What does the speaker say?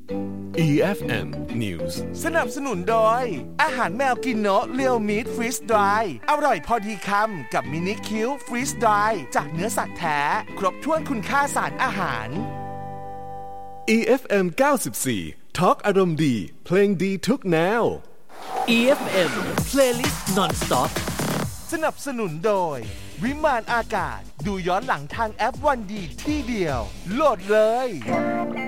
EFM News สนับสนุนโดยอาหารแมวกินโนะเรียวมีทฟรีสดรายอร่อยพอดีคำกับมินิคิวฟรีสดรายจากเนื้อสัตว์แท้ครบถ้วนคุณค่าสารอาหาร EFM 94 Talk อารมณ์ดีเพลงดีทุกแนว EFM Playlist Non-Stop สนับสนุนโดยวิมานอากาศดูย้อนหลังทางแอปวันดีที่เดียวโหลดเลย